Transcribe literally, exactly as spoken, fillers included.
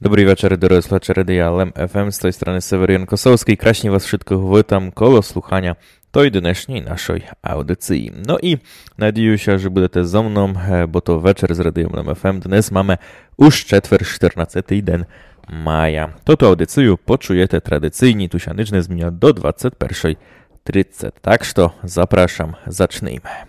Dobrý večer, doroгі слухачі Лем еф ем, з тої сторони Северин Косовський. Кращні вас швидко витам коло слухання тої днешньої нашої аудиції. No i надіюся, що будете зо мною, бо то вечір з радієм Лем еф ем. Днес mamy już четвер, czternastego день maja. Тоту аудицію почуєте традиційні тушаничне зміни до двадцять першої тридцять. Так що, zapraszam, zacznijmy.